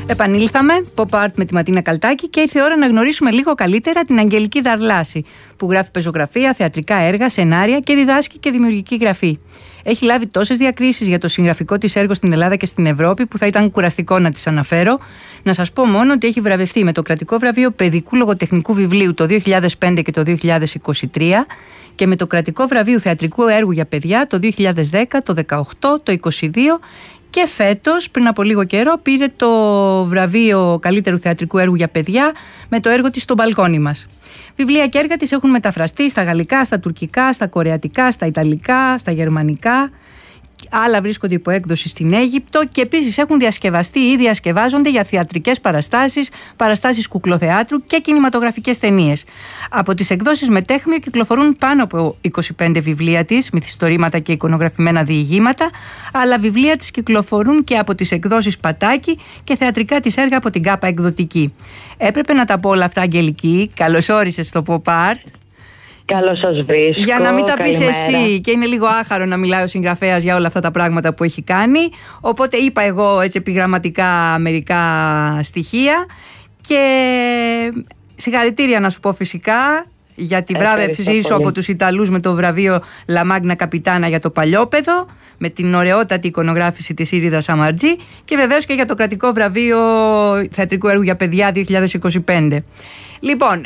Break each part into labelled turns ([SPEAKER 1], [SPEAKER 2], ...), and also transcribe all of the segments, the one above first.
[SPEAKER 1] Επανήλθαμε, Pop Art με τη Ματίνα Καλτάκη και ήρθε η ώρα να γνωρίσουμε λίγο καλύτερα την Αγγελική Δαρλάση, που γράφει πεζογραφία, θεατρικά έργα, σενάρια και διδάσκει και δημιουργική γραφή. Έχει λάβει τόσες διακρίσεις για το συγγραφικό της έργο στην Ελλάδα και στην Ευρώπη που θα ήταν κουραστικό να τις αναφέρω. Να σας πω μόνο ότι έχει βραβευτεί με το κρατικό βραβείο παιδικού λογοτεχνικού βιβλίου το 2005 και το 2023 και με το κρατικό βραβείο θεατρικού έργου για παιδιά το 2010, το 2018, το 2022 και φέτος, πριν από λίγο καιρό, πήρε το βραβείο καλύτερου θεατρικού έργου για παιδιά με το έργο της «Στο μπαλκόνι μας». Βιβλία και έργα της έχουν μεταφραστεί στα γαλλικά, στα τουρκικά, στα κορεατικά, στα ιταλικά, στα γερμανικά. Άλλα βρίσκονται υπό έκδοση στην Αίγυπτο και επίσης έχουν διασκευαστεί ή διασκευάζονται για θεατρικές παραστάσεις, παραστάσεις κουκλοθεάτρου και κινηματογραφικές ταινίες. Από τις εκδόσεις Μετέχμιο κυκλοφορούν πάνω από 25 βιβλία της, μυθιστορήματα και εικονογραφημένα διηγήματα, αλλά βιβλία της κυκλοφορούν και από τις εκδόσεις Πατάκη και θεατρικά της έργα από την Κάπα Εκδοτική. Έπρεπε να τα πω όλα αυτά, Αγγελική. Καλώς όρισες στο Pop Art.
[SPEAKER 2] Καλώς σας βρίσκω.
[SPEAKER 1] Για να μην τα πεις εσύ, και είναι λίγο άχαρο να μιλάει ο συγγραφέας για όλα αυτά τα πράγματα που έχει κάνει. Οπότε είπα εγώ έτσι επιγραμματικά μερικά στοιχεία. Και συγχαρητήρια να σου πω φυσικά για τη βράβευσή σου από τους Ιταλούς με το βραβείο La Magna Capitana για το Παλιόπαιδο, με την ωραιότατη εικονογράφηση της Ήριδας Σαμαρτζή και βεβαίως και για το κρατικό βραβείο θεατρικού έργου για παιδιά 2025. Λοιπόν,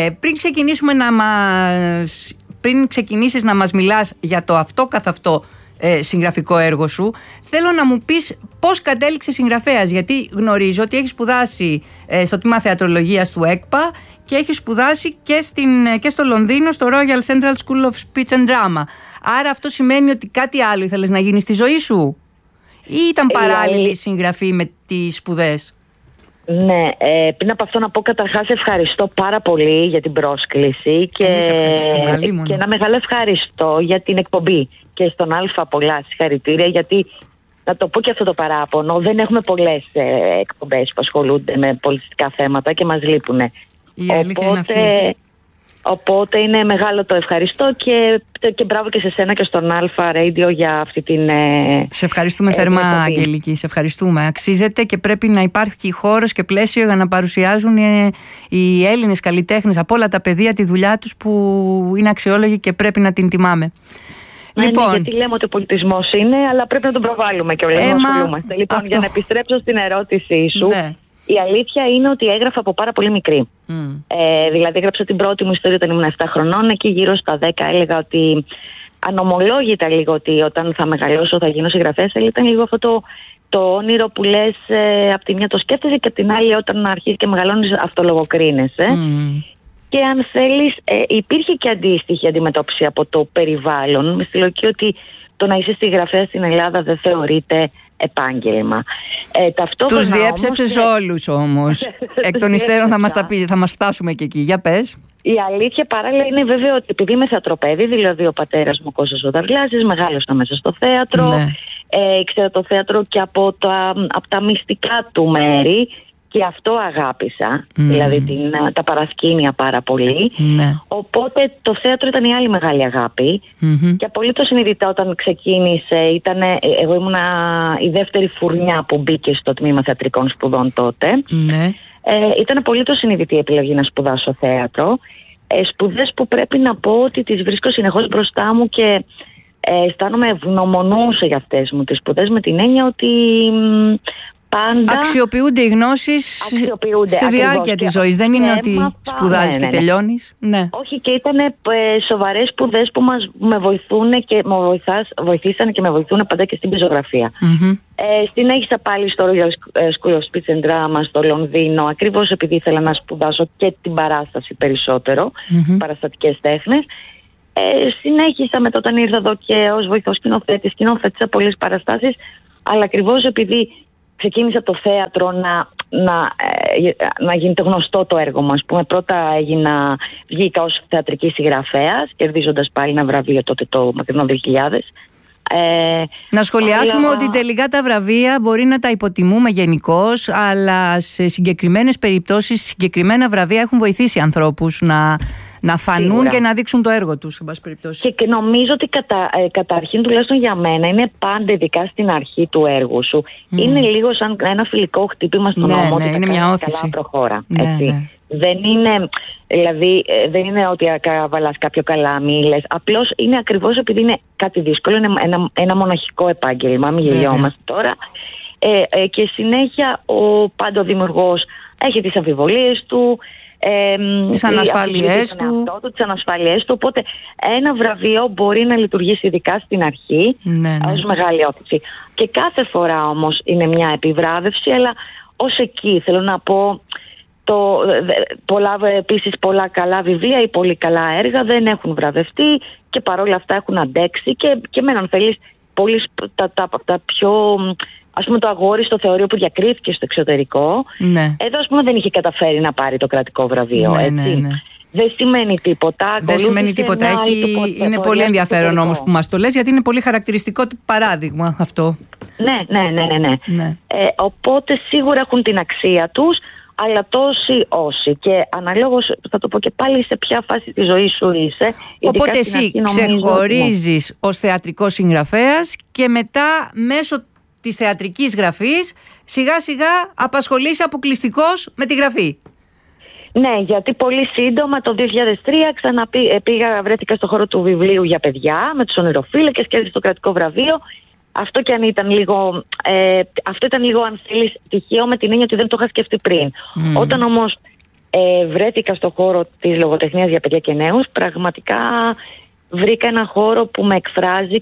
[SPEAKER 1] πριν ξεκινήσεις να μας μιλάς για το αυτό καθ' αυτό συγγραφικό έργο σου, θέλω να μου πεις πώς κατέληξε συγγραφέας, γιατί γνωρίζω ότι έχεις σπουδάσει στο τμήμα θεατρολογίας του ΕΚΠΑ και έχεις σπουδάσει και στο Λονδίνο στο Royal Central School of Speech and Drama. Άρα αυτό σημαίνει ότι κάτι άλλο ήθελες να γίνεις στη ζωή σου ή ήταν παράλληλη συγγραφή με τις σπουδές?
[SPEAKER 2] Ναι, πριν από αυτό να πω καταρχάς ευχαριστώ πάρα πολύ για την πρόσκληση και ένα μεγάλο ευχαριστώ για την εκπομπή και στον Α πολλά συγχαρητήρια, γιατί να το πω και αυτό το παράπονο, δεν έχουμε πολλές εκπομπές που ασχολούνται με πολιτιστικά θέματα και μας λείπουν.
[SPEAKER 1] Η αλήθεια είναι αυτή.
[SPEAKER 2] Οπότε είναι μεγάλο το ευχαριστώ και μπράβο και σε σένα και στον Αλφα Radio για αυτή την...
[SPEAKER 1] Σε ευχαριστούμε θερμά, Αγγελική, σε ευχαριστούμε. Αξίζεται και πρέπει να υπάρχει χώρος και πλαίσιο για να παρουσιάζουν οι Έλληνες καλλιτέχνες από όλα τα πεδία τη δουλειά τους που είναι αξιόλογη και πρέπει να την τιμάμε.
[SPEAKER 2] Λοιπόν, ναι, γιατί λέμε ότι ο πολιτισμός είναι, αλλά πρέπει να τον προβάλλουμε και όλα να ασχολούμαστε. Λοιπόν, για να επιστρέψω στην ερώτησή σου, ναι. Η αλήθεια είναι ότι έγραφα από πάρα πολύ μικρή. Δηλαδή έγραψα την πρώτη μου ιστορία όταν ήμουν 7 χρονών. Εκεί γύρω στα 10 έλεγα ότι ανομολόγητα λίγο ότι όταν θα μεγαλώσω θα γίνω συγγραφέας. Ήταν λίγο αυτό το όνειρο που λες από τη μια το σκέφτεσαι και από την άλλη όταν αρχίζεις και μεγαλώνεις αυτολογοκρίνεσαι. Και αν θέλεις υπήρχε και αντίστοιχη αντιμετώπιση από το περιβάλλον με στη λογική ότι το να είσαι συγγραφέας στην Ελλάδα δεν θεωρείται επάγγελμα.
[SPEAKER 1] Τους διέψευσες όλους όμως. Εκ των υστέρων θα μας φτάσουμε και εκεί. Για πες.
[SPEAKER 2] Η αλήθεια παράλληλα είναι βέβαια ότι επειδή είμαι θεατροπέδι, δηλαδή ο πατέρας μου Κώστας ο Δαρλάζης, μεγάλωσα μέσα στο θέατρο, ναι. Ήξερα το θέατρο και από τα μυστικά του μέρη και αυτό αγάπησα, δηλαδή τα παρασκήνια πάρα πολύ. Οπότε το θέατρο ήταν η άλλη μεγάλη αγάπη και απολύτως συνειδητά όταν ξεκίνησε, εγώ ήμουνα η δεύτερη φουρνιά που μπήκε στο τμήμα θεατρικών σπουδών τότε. Ήταν απολύτως συνειδητή η επιλογή να σπουδάσω θέατρο. Σπουδές που πρέπει να πω ότι τις βρίσκω συνεχώς μπροστά μου και αισθάνομαι ευγνωμονούσα για αυτές μου τις σπουδές, με την έννοια ότι πάντα
[SPEAKER 1] αξιοποιούνται οι γνώσεις στη διάρκεια της ζωής. Δεν είναι ότι σπουδάζεις και τελειώνεις. Ναι.
[SPEAKER 2] Όχι, και ήταν σοβαρές σπουδές που με βοηθούν και βοηθήσαν και με βοηθούν πάντα και στην πεζογραφία. Συνέχισα πάλι στο Royal School of Speech and Drama στο Λονδίνο, ακριβώς επειδή ήθελα να σπουδάσω και την παράσταση περισσότερο, παραστατικές τέχνες. Συνέχισα μετά όταν ήρθα εδώ και ως βοηθός σκηνοθέτης, σκηνοθέτησα πολλές παραστάσεις, αλλά ακριβώς επειδή ξεκίνησα το θέατρο να γίνεται γνωστό το έργο μας. Πρώτα βγήκα ως θεατρική συγγραφέας, κερδίζοντας πάλι ένα βραβείο τότε το μακρινό 2000.
[SPEAKER 1] Να σχολιάσουμε ότι τελικά τα βραβεία μπορεί να τα υποτιμούμε γενικώς, αλλά σε συγκεκριμένες περιπτώσεις, συγκεκριμένα βραβεία έχουν βοηθήσει ανθρώπους να φανούν σίγουρα και να δείξουν το έργο τους, σε πάση περιπτώσει.
[SPEAKER 2] Και νομίζω ότι καταρχήν, τουλάχιστον για μένα, είναι πάντα, ειδικά στην αρχή του έργου σου, είναι λίγο σαν ένα φιλικό χτύπημα στον ώμο.
[SPEAKER 1] Ναι, είναι μια όθηση.
[SPEAKER 2] Καλά, προχώρα.
[SPEAKER 1] Ναι.
[SPEAKER 2] Δεν είναι, δηλαδή, δεν είναι ότι καβαλάς κάποιο καλάμι, λες. Απλώς είναι ακριβώς επειδή είναι κάτι δύσκολο, είναι ένα μοναχικό επάγγελμα, μην γελιόμαστε τώρα. Και συνέχεια ο πάντο δημιουργός έχει τις αμφιβολίες του,
[SPEAKER 1] τις ανασφάλειές του.
[SPEAKER 2] Τις ανασφάλειές του. Οπότε ένα βραβείο μπορεί να λειτουργήσει ειδικά στην αρχή ως μεγάλη όθηση. Και κάθε φορά όμως είναι μια επιβράβευση, αλλά ως εκεί θέλω να πω, επίσης πολλά καλά βιβλία ή πολύ καλά έργα δεν έχουν βραβευτεί και παρόλα αυτά έχουν αντέξει και με έναν θέλεις πολύ τα πιο, ας πούμε, το αγόρι στο θεωρείο που διακρίθηκε στο εξωτερικό, εδώ ας πούμε δεν είχε καταφέρει να πάρει το κρατικό βραβείο, έτσι. Δεν σημαίνει τίποτα.
[SPEAKER 1] Δεν σημαίνει τίποτα. Είναι πολύ ενδιαφέρον όμως που μας το λες, γιατί είναι πολύ χαρακτηριστικό παράδειγμα αυτό.
[SPEAKER 2] Ναι. Οπότε σίγουρα έχουν την αξία τους, αλλά τόσοι όσοι. Και αναλόγως, θα το πω και πάλι, σε ποια φάση της ζωής σου είσαι.
[SPEAKER 1] Οπότε εσύ ξεχωρίζεις ως θεατρικός συγγραφέας και μετά μέσω της θεατρικής γραφής σιγά σιγά απασχολείσαι αποκλειστικώς με τη γραφή.
[SPEAKER 2] Ναι, γιατί πολύ σύντομα το 2003 βρέθηκα στο χώρο του βιβλίου για παιδιά με τους ονειροφύλακες, κέρδισα το κρατικό βραβείο. Αυτό και αν ήταν λίγο, αυτό ήταν λίγο, αν θέλεις, τυχαίο, με την έννοια ότι δεν το είχα σκεφτεί πριν. Όταν όμως βρέθηκα στο χώρο της λογοτεχνίας για παιδιά και νέους, πραγματικά βρήκα ένα χώρο που με εκφράζει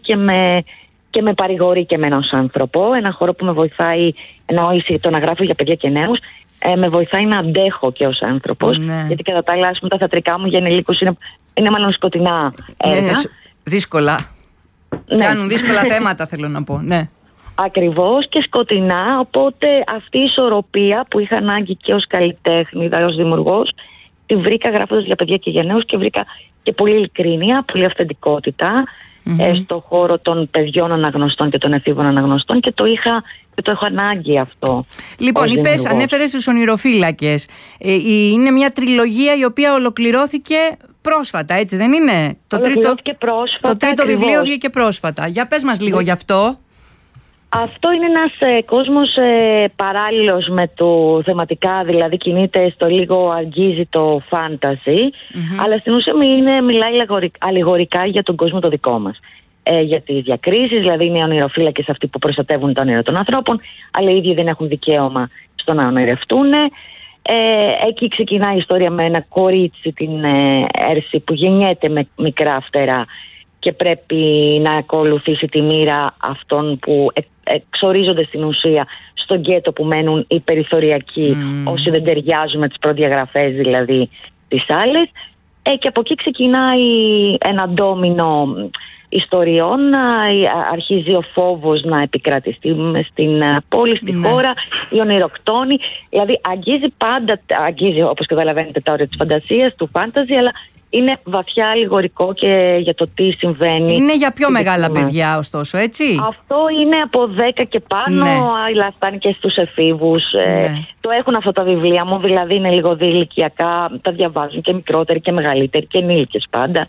[SPEAKER 2] και με παρηγορεί και εμένα ως άνθρωπο. Ένα χώρο που με βοηθάει, το να γράφω για παιδιά και νέους, με βοηθάει να αντέχω και ως άνθρωπος. Γιατί κατά τα άλλα, τα θεατρικά μου για ενηλίκους είναι μάλλον σκοτεινά έργα.
[SPEAKER 1] Δύσκολα. Κάνουν δύσκολα θέματα, θέλω να πω. Ναι.
[SPEAKER 2] Ακριβώς, και σκοτεινά. Οπότε αυτή η ισορροπία που είχα ανάγκη και ως καλλιτέχνηδα, ως δημιουργός, τη βρήκα γράφοντας για παιδιά και για νέους και βρήκα και πολύ ειλικρίνεια, πολύ αυθεντικότητα στο χώρο των παιδιών αναγνωστών και των εφήβων αναγνωστών και το έχω ανάγκη αυτό.
[SPEAKER 1] Λοιπόν, ανέφερες τους ονειροφύλακες. Είναι μια τριλογία η οποία ολοκληρώθηκε πρόσφατα, έτσι δεν είναι? Το τρίτο βιβλίο βγήκε πρόσφατα. Για πες μας λίγο γι' αυτό.
[SPEAKER 2] Αυτό είναι ένας κόσμος παράλληλος με το θεματικά, δηλαδή κινείται στο λίγο, αγγίζει το φάνταζι, αλλά στην ουσία μιλάει αλληγορικά για τον κόσμο το δικό μας. Για τις διακρίσεις, δηλαδή είναι οι ονειροφύλακες αυτοί που προστατεύουν τα όνειρα των ανθρώπων, αλλά οι ίδιοι δεν έχουν δικαίωμα στο να ονειρευτούν. Εκεί ξεκινάει η ιστορία με ένα κορίτσι, την Έρση, που γεννιέται με μικρά φτερά και πρέπει να ακολουθήσει τη μοίρα αυτών που εξορίζονται στην ουσία στο γκέτο που μένουν οι περιθωριακοί, όσοι δεν ταιριάζουν με τις προδιαγραφές δηλαδή τις άλλες. Και από εκεί ξεκινάει ένα ντόμινο ιστοριών, αρχίζει ο φόβος να επικρατιστεί στην πόλη, στη χώρα, οι ονειροκτόνοι. Δηλαδή αγγίζει όπως καταλαβαίνετε τα όρια της φαντασίας, του φάνταζι, αλλά είναι βαθιά αλληγορικό και για το τι συμβαίνει. Είναι
[SPEAKER 1] για πιο μεγάλα παιδιά ωστόσο, έτσι?
[SPEAKER 2] Αυτό είναι από 10 και πάνω, αλλά φτάνει και στους εφήβους. Το έχουν αυτά τα βιβλία μου, δηλαδή είναι λίγο διηλικιακά, τα διαβάζουν και μικρότεροι και μεγαλύτεροι και ενήλικες πάντα.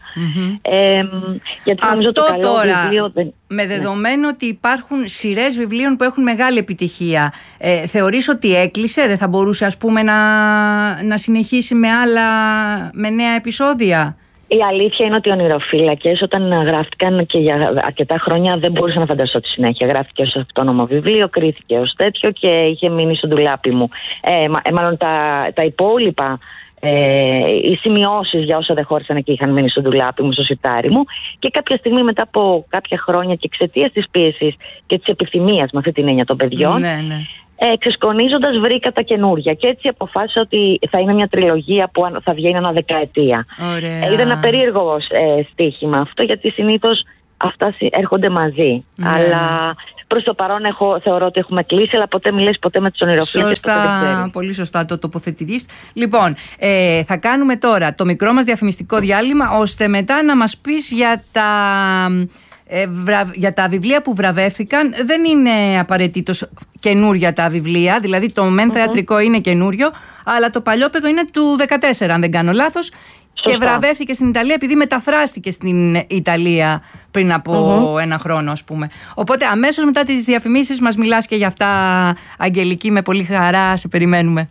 [SPEAKER 2] Γιατί
[SPEAKER 1] αυτό το καλό τώρα, βιβλίο με δεδομένο ότι υπάρχουν σειρές βιβλίων που έχουν μεγάλη επιτυχία, θεωρείς ότι έκλεισε, δεν θα μπορούσε ας πούμε να συνεχίσει με νέα επεισόδια?
[SPEAKER 2] Η αλήθεια είναι ότι οι ονειροφύλακες όταν γράφτηκαν και για αρκετά χρόνια δεν μπορούσα να φανταστώ τη συνέχεια. Γράφτηκε ως αυτόνομο βιβλίο, κρίθηκε ως τέτοιο και είχε μείνει στο ντουλάπι μου. Μάλλον τα υπόλοιπα, οι σημειώσεις για όσα δεν χώρισαν εκεί είχαν μείνει στο ντουλάπι μου, στο σιτάρι μου, και κάποια στιγμή μετά από κάποια χρόνια και εξαιτίας της πίεσης και της επιθυμίας με αυτή την έννοια των παιδιών, ξεσκονίζοντας βρήκα τα καινούρια και έτσι αποφάσισα ότι θα είναι μια τριλογία που θα βγαίνει ανά δεκαετία. Ήταν ένα περίεργο στοίχημα αυτό, γιατί συνήθως αυτά έρχονται μαζί. Αλλά προς το παρόν θεωρώ ότι έχουμε κλείσει, αλλά ποτέ μιλές ποτέ με τους ονειροφύλακες.
[SPEAKER 1] Σωστά, πολύ σωστά το τοποθετητής. Λοιπόν, θα κάνουμε τώρα το μικρό μας διαφημιστικό διάλειμμα, ώστε μετά να μας πεις για Για τα βιβλία που βραβεύτηκαν δεν είναι απαραίτητος καινούρια τα βιβλία. Δηλαδή το μεν θεατρικό είναι καινούριο, αλλά το παλιόπαιδο είναι του 14, αν δεν κάνω λάθος. Και βραβεύτηκε στην Ιταλία επειδή μεταφράστηκε στην Ιταλία πριν από ένα χρόνο, ας πούμε. Οπότε αμέσως μετά τις διαφημίσεις μας μιλάς και για αυτά, Αγγελική, με πολύ χαρά σε περιμένουμε.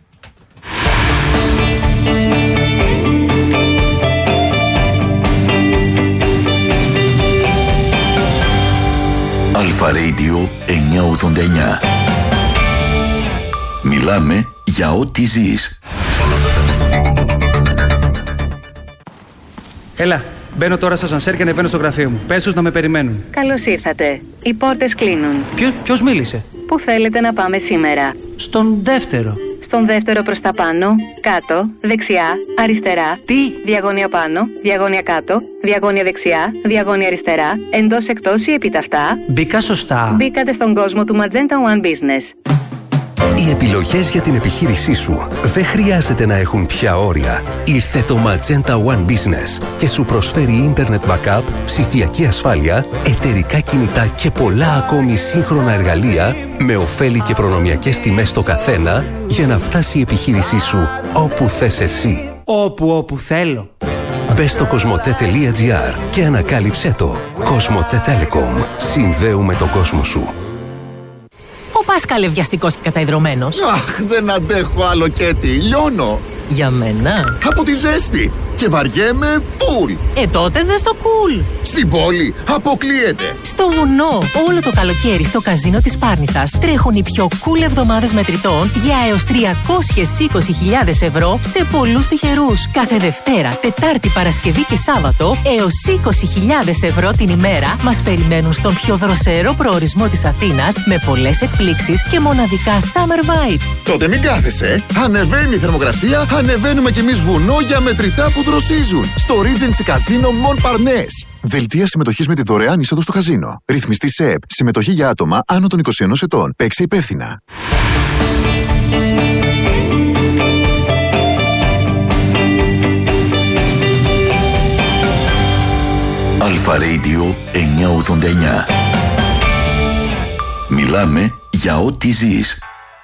[SPEAKER 3] Αλφα Radio 989. Μιλάμε για ό,τι ζεις.
[SPEAKER 4] Έλα, μπαίνω τώρα στο ασανσέρ και ανεβαίνω στο γραφείο μου. Πες τους να με περιμένουν.
[SPEAKER 5] Καλώς ήρθατε. Οι πόρτες κλείνουν.
[SPEAKER 4] Ποιος μίλησε?
[SPEAKER 5] Πού θέλετε να πάμε σήμερα?
[SPEAKER 4] Στον δεύτερο.
[SPEAKER 5] Στον δεύτερο προς τα πάνω, κάτω, δεξιά, αριστερά.
[SPEAKER 4] Τι?
[SPEAKER 5] Διαγώνια πάνω, διαγώνια κάτω, διαγώνια δεξιά, διαγώνια αριστερά, εντός εκτός ή επιταυτά.
[SPEAKER 4] Μπήκα σωστά.
[SPEAKER 5] Μπήκατε στον κόσμο του Magenta One Business.
[SPEAKER 6] Οι επιλογές για την επιχείρησή σου δεν χρειάζεται να έχουν πια όρια. Ήρθε το Magenta One Business και σου προσφέρει Internet Backup, ψηφιακή ασφάλεια, εταιρικά κινητά και πολλά ακόμη σύγχρονα εργαλεία με ωφέλη και προνομιακές τιμές στο καθένα για να φτάσει η επιχείρησή σου όπου θες εσύ.
[SPEAKER 4] Όπου θέλω.
[SPEAKER 6] Μπες στο cosmote.gr και ανακάλυψέ το. Cosmote Telecom. Συνδέουμε τον κόσμο σου.
[SPEAKER 7] Ο Πάσκαλ βιαστικός και καταϊδρωμένος.
[SPEAKER 8] Αχ, δεν αντέχω άλλο Κέτι, λιώνω.
[SPEAKER 7] Για μένα.
[SPEAKER 8] Από τη ζέστη. Και βαριέμαι φουλ.
[SPEAKER 7] Τότε δες το κουλ.
[SPEAKER 8] Στην πόλη αποκλείεται.
[SPEAKER 7] Στο βουνό, όλο το καλοκαίρι στο καζίνο της Πάρνηθας τρέχουν οι πιο cool εβδομάδες μετρητών για έως 320.000 ευρώ σε πολλούς τυχερούς. Κάθε Δευτέρα, Τετάρτη, Παρασκευή και Σάββατο έως 20.000 ευρώ την ημέρα μας περιμένουν στον πιο δροσερό προορισμό της Αθήνας με πολλές εκπλήξεις και μοναδικά summer vibes.
[SPEAKER 8] Τότε μην κάθεσαι. Ανεβαίνει η θερμοκρασία, ανεβαίνουμε κι εμείς βουνό για μετρητά που δροσίζουν. Στο Regency Casino Montparnasse. Δελτία συμμετοχής με τη δωρεάν είσοδο στο καζίνο. Ρυθμιστή ΣΕΠ. Συμμετοχή για άτομα άνω των 21 ετών. Παίξε υπεύθυνα.
[SPEAKER 3] Αλφα Radio 989. Μιλάμε για ό,τι ζεις.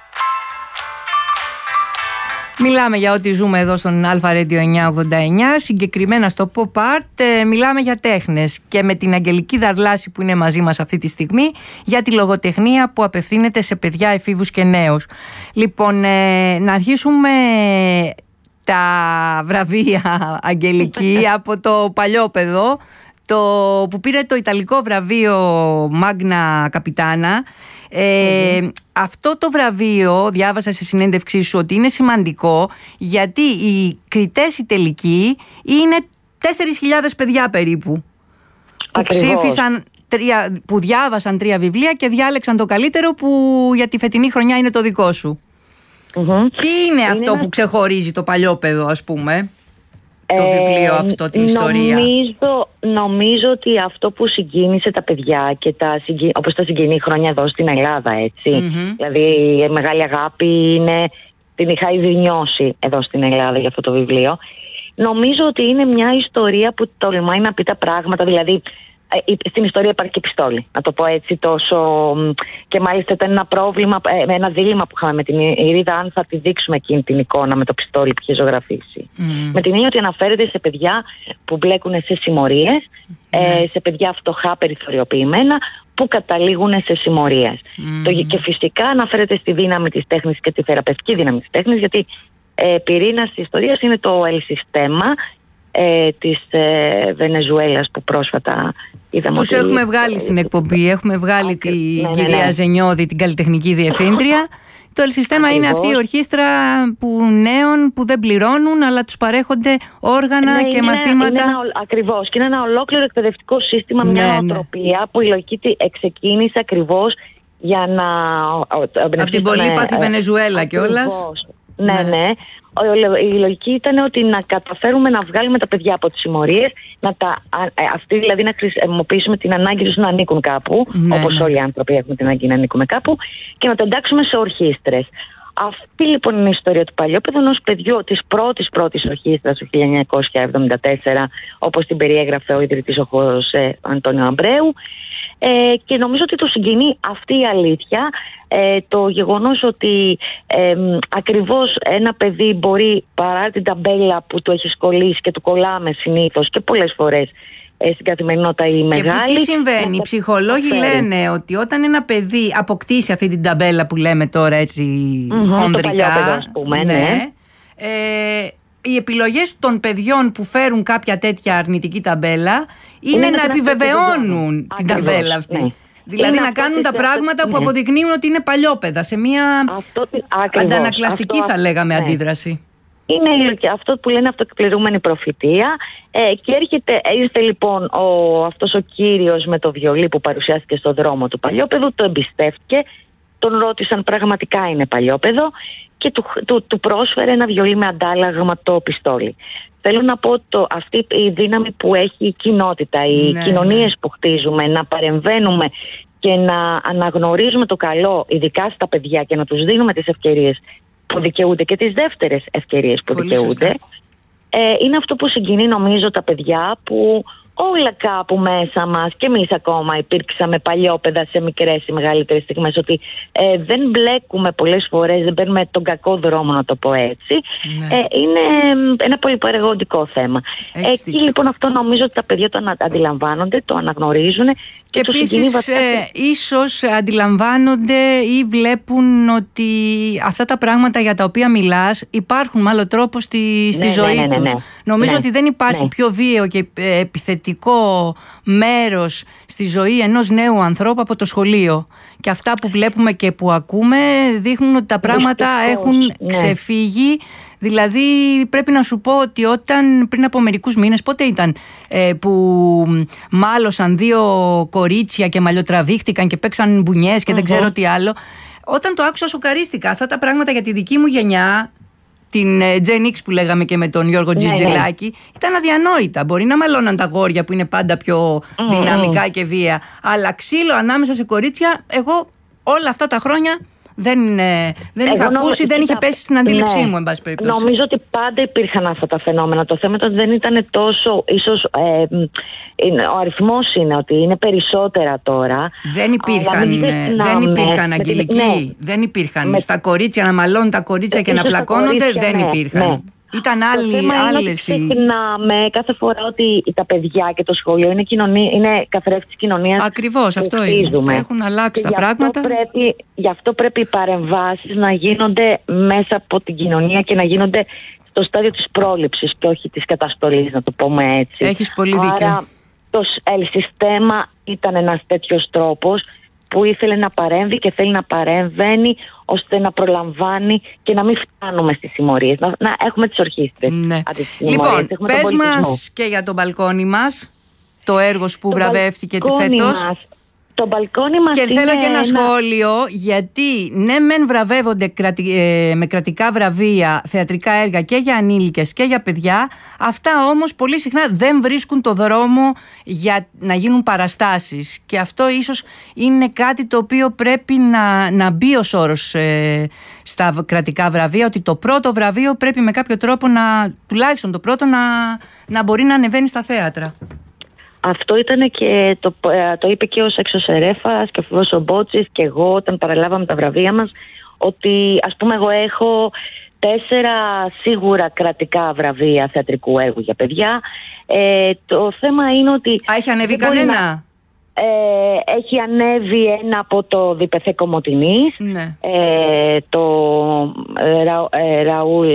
[SPEAKER 1] Μιλάμε για ό,τι ζούμε εδώ στον Αλφα Radio 989, συγκεκριμένα στο Pop Art. Μιλάμε για τέχνες και με την Αγγελική Δαρλάση που είναι μαζί μας αυτή τη στιγμή για τη λογοτεχνία που απευθύνεται σε παιδιά, εφήβους και νέους. Λοιπόν, να αρχίσουμε τα βραβεία, Αγγελική, από το παλιόπαιδο, που πήρε το ιταλικό βραβείο Magna Capitana. Αυτό το βραβείο, διάβασα σε συνέντευξή σου ότι είναι σημαντικό γιατί οι κριτές οι τελικοί είναι 4.000 παιδιά περίπου που ψήφισαν, που διάβασαν 3 βιβλία και διάλεξαν το καλύτερο που για τη φετινή χρονιά είναι το δικό σου. Τι είναι αυτό που ξεχωρίζει το παλιόπαιδο, ας πούμε, το βιβλίο αυτό, την ιστορία?
[SPEAKER 2] Νομίζω ότι αυτό που συγκίνησε τα παιδιά και όπως τα συγκινεί χρόνια εδώ στην Ελλάδα, έτσι. Δηλαδή η μεγάλη αγάπη την είχα ήδη νιώσει εδώ στην Ελλάδα για αυτό το βιβλίο. Νομίζω ότι είναι μια ιστορία που τολμάει να πει τα πράγματα, δηλαδή στην ιστορία υπάρχει και πιστόλι, να το πω έτσι τόσο. Και μάλιστα ήταν ένα πρόβλημα, ένα δίλημμα που είχαμε με την Ειρίδα, αν θα τη δείξουμε εκείνη την εικόνα με το πιστόλι που είχε ζωγραφίσει. Με την έννοια ότι αναφέρεται σε παιδιά που μπλέκουν σε συμμορίες, σε παιδιά φτωχά, περιθωριοποιημένα, που καταλήγουν σε συμμορίες. Και φυσικά αναφέρεται στη δύναμη της τέχνης και τη θεραπευτική δύναμη της τέχνης, γιατί πυρήνας της ιστορίας είναι το El Sistema της Βενεζουέλας που πρόσφατα είδαμε.
[SPEAKER 1] Τους έχουμε βγάλει στην εκπομπή. Έχουμε βγάλει την κυρία Ζενιώδη, την καλλιτεχνική διευθύντρια. Το El Sistema είναι αυτή η ορχήστρα νέων που δεν πληρώνουν, αλλά τους παρέχονται όργανα και μαθήματα.
[SPEAKER 2] Ακριβώς. Και είναι ένα ολόκληρο εκπαιδευτικό σύστημα, μια νοοτροπία που η λογική ξεκίνησε ακριβώς για να.
[SPEAKER 1] Από την πολύπαθη Βενεζουέλα κιόλας.
[SPEAKER 2] Ναι. Η λογική ήταν ότι να καταφέρουμε να βγάλουμε τα παιδιά από τις συμμορίες, αυτοί δηλαδή να χρησιμοποιήσουμε την ανάγκη τους να ανήκουν κάπου, όπως όλοι οι άνθρωποι έχουμε την ανάγκη να ανήκουμε κάπου, και να τα εντάξουμε σε ορχήστρες. Αυτή λοιπόν είναι η ιστορία του Παλιόπαιδου, ενός παιδιού της πρώτης ορχήστρας του 1974, όπως την περιέγραφε ο ιδρυτής ο Χωσέ Αντώνιο Αμπρέου. Και νομίζω ότι του συγκινεί αυτή η αλήθεια, το γεγονός ότι ακριβώς ένα παιδί μπορεί, παρά την ταμπέλα που του έχει κολλήσει και του κολλάμε συνήθως και πολλές φορές στην καθημερινότητα η μεγάλη.
[SPEAKER 1] Και τι συμβαίνει, οι ψυχολόγοι λένε ότι όταν ένα παιδί αποκτήσει αυτή την ταμπέλα που λέμε τώρα έτσι χονδρικά,
[SPEAKER 2] ας πούμε, ναι.
[SPEAKER 1] Οι επιλογές των παιδιών που φέρουν κάποια τέτοια αρνητική ταμπέλα είναι να επιβεβαιώνουν την ταμπέλα αυτή. Ναι. Δηλαδή είναι να κάνουν τα πράγματα που αποδεικνύουν ότι είναι παλιόπαιδα σε μια αντανακλαστική θα λέγαμε αντίδραση.
[SPEAKER 2] Είναι και αυτό που λένε αυτοεκπληρούμενη προφητεία. Και ήρθε λοιπόν αυτός ο κύριος με το βιολί που παρουσιάστηκε στον δρόμο του Παλιόπαιδου, το εμπιστεύτηκε, τον ρώτησαν πραγματικά είναι παλιόπαιδο και του πρόσφερε ένα βιολί με αντάλλαγμα το πιστόλι. Θέλω να πω αυτή η δύναμη που έχει η κοινότητα, οι κοινωνίες που χτίζουμε, να παρεμβαίνουμε και να αναγνωρίζουμε το καλό, ειδικά στα παιδιά, και να τους δίνουμε τις ευκαιρίες που δικαιούνται και τις δεύτερες ευκαιρίες που δικαιούνται. Είναι αυτό που συγκινεί νομίζω τα παιδιά, που όλα κάπου μέσα μας και εμείς ακόμα υπήρξαμε παλιόπαιδα σε μικρές ή μεγαλύτερες στιγμές, ότι δεν μπλέκουμε πολλές φορές, δεν παίρνουμε τον κακό δρόμο, να το πω έτσι. Είναι ένα πολύ παρεγωγικό θέμα. Εκεί λοιπόν αυτό νομίζω ότι τα παιδιά το αντιλαμβάνονται, το αναγνωρίζουν.
[SPEAKER 1] Και επίσης ίσως αντιλαμβάνονται ή βλέπουν ότι αυτά τα πράγματα για τα οποία μιλάς υπάρχουν με άλλο τρόπο στη ζωή τους. Νομίζω ότι δεν υπάρχει πιο βίαιο και επιθετικό μέρος στη ζωή ενός νέου ανθρώπου από το σχολείο. Και αυτά που βλέπουμε και που ακούμε δείχνουν ότι τα πράγματα έχουν ξεφύγει. Δηλαδή πρέπει να σου πω ότι όταν πριν από μερικούς μήνες, πότε ήταν που μάλωσαν 2 κορίτσια και μαλλιοτραβήχτηκαν και παίξαν μπουνιές και δεν ξέρω τι άλλο, όταν το άκουσα σοκαρίστηκα. Αυτά τα πράγματα για τη δική μου γενιά, την Gen X που λέγαμε και με τον Γιώργο Τζιτζιλάκη, ήταν αδιανόητα. Μπορεί να μαλώναν τα αγόρια που είναι πάντα πιο δυναμικά και βία, αλλά ξύλο ανάμεσα σε κορίτσια, εγώ όλα αυτά τα χρόνια δεν είχα ακούσει, δεν είχε πέσει στην αντίληψή μου, εν πάση περιπτώσει.
[SPEAKER 2] Νομίζω ότι πάντα υπήρχαν αυτά τα φαινόμενα. Το θέμα ήταν ότι δεν ήταν τόσο, ίσως ο αριθμός είναι ότι είναι περισσότερα τώρα.
[SPEAKER 1] Δεν υπήρχαν Αγγελική. Δεν υπήρχαν. Στα κορίτσια να μαλώνουν τα κορίτσια και να πλακώνονται, δεν υπήρχαν. Ήταν άλλες.
[SPEAKER 2] Ξεχνάμε κάθε φορά ότι τα παιδιά και το σχολείο είναι καθρέφτη της κοινωνίας.
[SPEAKER 1] Ακριβώς, αυτό είναι. Έχουν αλλάξει τα πράγματα.
[SPEAKER 2] Γι' αυτό πρέπει οι παρεμβάσεις να γίνονται μέσα από την κοινωνία και να γίνονται στο στάδιο της πρόληψης και όχι της καταστολής, να το πούμε έτσι.
[SPEAKER 1] Έχεις πολύ δίκιο.
[SPEAKER 2] Άρα το El-Sistema ήταν ένας τέτοιος τρόπος που ήθελε να παρέμβει και θέλει να παρέμβαίνει ώστε να προλαμβάνει και να μην φτάνουμε στις συμμορίες. Να έχουμε τις ορχήστρες.
[SPEAKER 1] Λοιπόν, πες μας και για το μπαλκόνι μας, το έργο που βραβεύτηκε φέτος.
[SPEAKER 2] Το μπαλκόνι μας
[SPEAKER 1] και θέλω και ένα σχόλιο, γιατί ναι μεν βραβεύονται με κρατικά βραβεία θεατρικά έργα και για ανήλικες και για παιδιά, αυτά όμως πολύ συχνά δεν βρίσκουν το δρόμο για να γίνουν παραστάσεις, και αυτό ίσως είναι κάτι το οποίο πρέπει να μπει ως όρος στα κρατικά βραβεία, ότι το πρώτο βραβείο πρέπει με κάποιο τρόπο τουλάχιστον το πρώτο να μπορεί να ανεβαίνει στα θέατρα.
[SPEAKER 2] Αυτό ήταν και το είπε και ο Σέξος Σερέφας και ο Φιβός ο Μπότσης και εγώ όταν παραλάβαμε τα βραβεία μας, ότι ας πούμε εγώ έχω 4 σίγουρα κρατικά βραβεία θεατρικού έργου για παιδιά. Το θέμα είναι ότι...
[SPEAKER 1] Έχει ανέβει κανένα?
[SPEAKER 2] Έχει ανέβει ένα από το Διπεθέ Κομοτηνής, το Ραούλ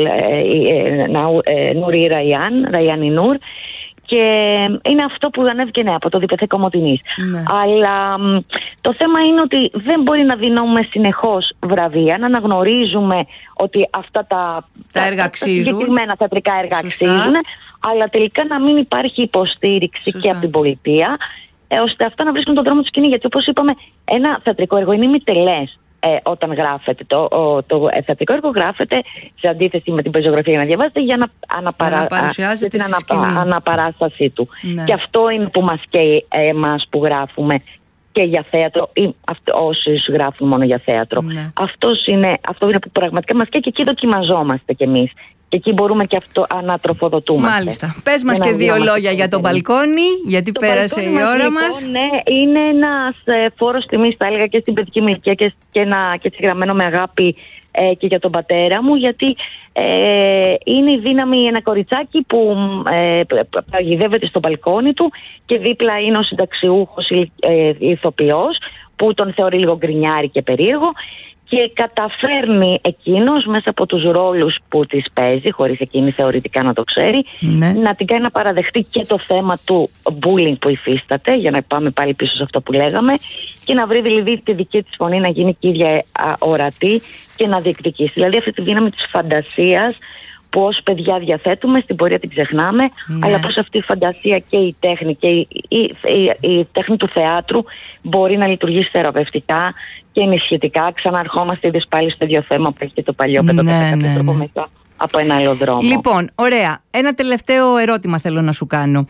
[SPEAKER 2] Νουρί Ραϊάνι Νούρ, και είναι αυτό που ανέβηκε από το Διπεθέ Κομοτηνής. Αλλά το θέμα είναι ότι δεν μπορεί να δίνουμε συνεχώς βραβεία, να αναγνωρίζουμε ότι αυτά τα συγκεκριμένα θεατρικά έργα αξίζουν, αλλά τελικά να μην υπάρχει υποστήριξη και από την πολιτεία, ώστε αυτά να βρίσκουν τον δρόμο του σκηνή. Γιατί όπως είπαμε, ένα θεατρικό έργο είναι ημιτελές όταν γράφεται. Το θεατρικό έργο γράφεται σε αντίθεση με την πεζογραφία, για να διαβάζετε, για να
[SPEAKER 1] παρουσιάζεται
[SPEAKER 2] την αναπαράστασή του. Και αυτό είναι που μας καίει εμάς που γράφουμε. και για θέατρο, ή όσοι γράφουν μόνο για θέατρο.
[SPEAKER 1] Ναι.
[SPEAKER 2] Αυτό είναι που πραγματικά μας και εκεί δοκιμαζόμαστε κι εμείς. Και εκεί μπορούμε και αυτό ανατροφοδοτούμε.
[SPEAKER 1] Μάλιστα. Πες μας και δύο λόγια για τον μπαλκόνι, γιατί πέρασε η ώρα μας.
[SPEAKER 2] Ναι, είναι ένας φόρος τιμής, θα έλεγα, και στην παιδική ηλικία και έτσι γραμμένο με αγάπη και για τον πατέρα μου, γιατί είναι η δύναμη, ένα κοριτσάκι που παγιδεύεται στο μπαλκόνι του και δίπλα είναι ο συνταξιούχος ηθοποιός που τον θεωρεί λίγο γκρινιάρη και περίεργο. Και καταφέρνει εκείνος μέσα από τους ρόλους που της παίζει, χωρίς εκείνη θεωρητικά να το ξέρει, να την κάνει να παραδεχτεί και το θέμα του bullying που υφίσταται, για να πάμε πάλι πίσω σε αυτό που λέγαμε, και να βρει δηλαδή τη δική της φωνή να γίνει και ίδια ορατή και να διεκδικήσει. Δηλαδή αυτή τη δύναμη της φαντασίας που ως παιδιά διαθέτουμε, στην πορεία την ξεχνάμε, αλλά πως αυτή η φαντασία και η τέχνη και η τέχνη του θεάτρου μπορεί να λειτουργήσει θεραπευτικά και ενισχυτικά. Ξαναρχόμαστε ήδη πάλι στο ίδιο θέμα που έχει και το παλιό πέτο μετά από ένα άλλο δρόμο.
[SPEAKER 1] Λοιπόν, ωραία. Ένα τελευταίο ερώτημα θέλω να σου κάνω.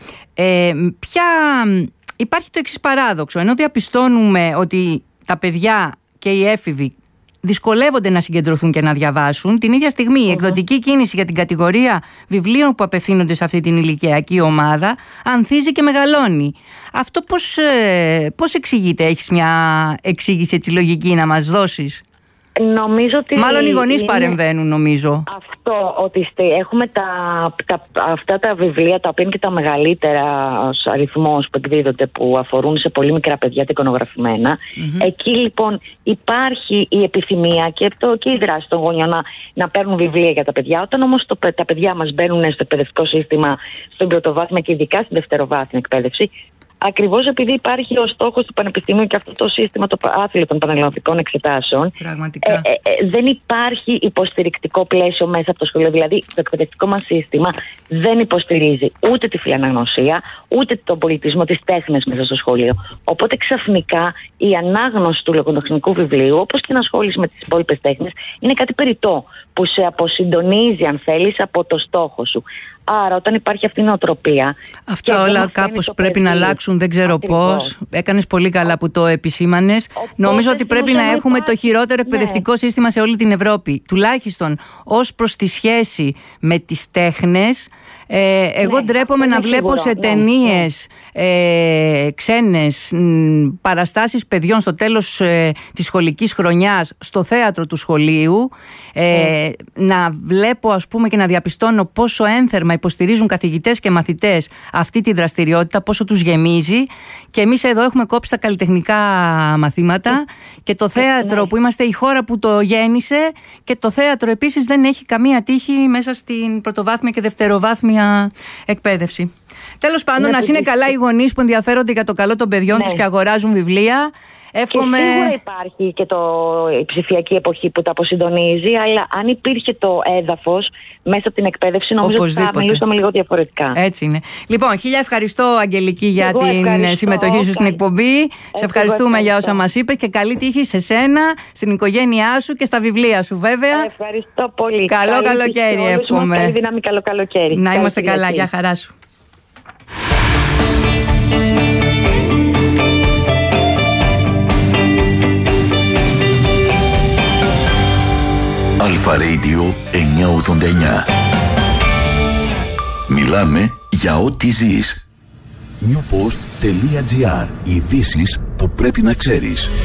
[SPEAKER 1] Υπάρχει το εξής παράδοξο. Ενώ διαπιστώνουμε ότι τα παιδιά και οι έφηβοι δυσκολεύονται να συγκεντρωθούν και να διαβάσουν, την ίδια στιγμή η εκδοτική κίνηση για την κατηγορία βιβλίων που απευθύνονται σε αυτή την ηλικιακή ομάδα ανθίζει και μεγαλώνει. Αυτό πώς εξηγείται? Έχεις μια εξήγηση έτσι λογική να μας δώσεις?
[SPEAKER 2] Νομίζω ότι
[SPEAKER 1] μάλλον οι γονείς παρεμβαίνουν, νομίζω.
[SPEAKER 2] Αυτό, ότι έχουμε αυτά τα βιβλία, τα οποία είναι και τα μεγαλύτερα αριθμός που εκδίδονται, που αφορούν σε πολύ μικρά παιδιά, εικονογραφημένα. Εκεί λοιπόν υπάρχει η επιθυμία και η δράση των γονιών να παίρνουν βιβλία για τα παιδιά. Όταν όμως τα παιδιά μας μπαίνουν στο εκπαιδευτικό σύστημα, στην πρωτοβάθμια και ειδικά στην δευτεροβάθμια εκπαίδευση, ακριβώς επειδή υπάρχει ο στόχος του πανεπιστημίου και αυτό το σύστημα, το άθλιο των πανελλαδικών εξετάσεων, δεν υπάρχει υποστηρικτικό πλαίσιο μέσα από το σχολείο. Δηλαδή, το εκπαιδευτικό μας σύστημα δεν υποστηρίζει ούτε τη φιλαναγνωσία, ούτε τον πολιτισμό, τις τέχνες μέσα στο σχολείο. Οπότε ξαφνικά η ανάγνωση του λογοτεχνικού βιβλίου, όπως και η ενασχόληση με τις υπόλοιπες τέχνες, είναι κάτι περιττό που σε αποσυντονίζει, αν θέλεις, από το στόχο σου. Άρα, όταν υπάρχει αυτή η νοοτροπία.
[SPEAKER 1] Αυτά όλα κάπως πρέπει να αλλάξουν, δεν ξέρω πώς. Έκανες πολύ καλά που το επισήμανες. Νομίζω ότι πρέπει να έχουμε το χειρότερο εκπαιδευτικό σύστημα σε όλη την Ευρώπη. Τουλάχιστον ως προς τη σχέση με τις τέχνες. Εγώ ντρέπομαι να βλέπω σε ταινίες ξένες παραστάσεις παιδιών στο τέλος της σχολικής χρονιάς στο θέατρο του σχολείου, να βλέπω, ας πούμε, και να διαπιστώνω πόσο ένθερμα υποστηρίζουν καθηγητές και μαθητές αυτή τη δραστηριότητα, πόσο τους γεμίζει, και εμείς εδώ έχουμε κόψει τα καλλιτεχνικά μαθήματα και το θέατρο που είμαστε η χώρα που το γέννησε, και το θέατρο επίσης δεν έχει καμία τύχη μέσα στην πρωτοβάθμια και δευτεροβάθμια εκπαίδευση. Τέλος πάντων, να είναι καλά οι γονείς που ενδιαφέρονται για το καλό των παιδιών τους και αγοράζουν βιβλία. Εύχομαι...
[SPEAKER 2] Και σίγουρα υπάρχει και η ψηφιακή εποχή που τα αποσυντονίζει, αλλά αν υπήρχε το έδαφος μέσα από την εκπαίδευση, νομίζω ότι θα μιλούσαμε λίγο διαφορετικά.
[SPEAKER 1] Έτσι είναι. Λοιπόν, χίλια ευχαριστώ, Αγγελική, για την συμμετοχή σου στην εκπομπή. Σε ευχαριστούμε για όσα μας είπες και καλή τύχη σε σένα, στην οικογένειά σου και στα βιβλία σου, βέβαια.
[SPEAKER 2] Ευχαριστώ πολύ.
[SPEAKER 1] Καλό καλοκαίρι, εύχομαι.
[SPEAKER 2] Καλή δύναμη, καλό καλοκαίρι.
[SPEAKER 1] Να είμαστε καλά. Γεια χαρά σου.
[SPEAKER 3] Αλφα Radio 989. Μιλάμε για ό,τι ζεις.
[SPEAKER 6] Newpost.gr. Ειδήσεις που πρέπει να ξέρεις.